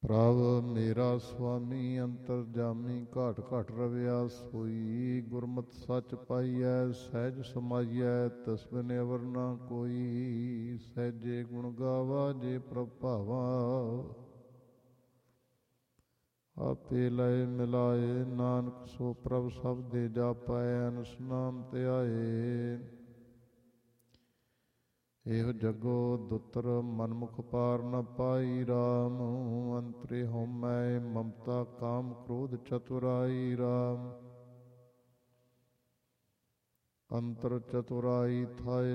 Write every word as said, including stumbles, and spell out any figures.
ਪ੍ਰਭ ਮੇਰਾ ਸੁਆਮੀ ਅੰਤਰਜਾਮੀ ਘਾਟ ਘਾਟ ਰਵਿਆ ਸੋਈ। ਗੁਰਮਤਿ ਸੱਚ ਪਾਈਐ ਸਹਿਜ ਸਮਾਈਐ ਤਿਸ ਬਿਨ ਅਵਰ ਨਾ ਕੋਈ। ਸਹਿਜੇ ਗੁਣ ਗਾਵਾ ਜੇ ਪ੍ਰਭ ਭਾਵਾ ਆਪੇ ਲਏ ਮਿਲਾਏ। ਨਾਨਕ ਸੋ ਪ੍ਰਭ ਸਭ ਦੇ ਜਾਪੈ ਅਨਸ ਨਾਮ ਧਿਆਏ। ਇਹੋ ਜਗੋ ਦੁਤਰ ਮਨਮੁਖ ਪਾਰ ਨ ਪਾਈ। ਰਾਮ ਅੰਤਰੇ ਹਉਮੈ ਮਮਤਾ ਕਾਮ ਕ੍ਰੋਧ ਚਤੁਰਾਈ। ਰਾਮ ਅੰਤਰ ਚਤੁਰਾਈ ਥਾਇ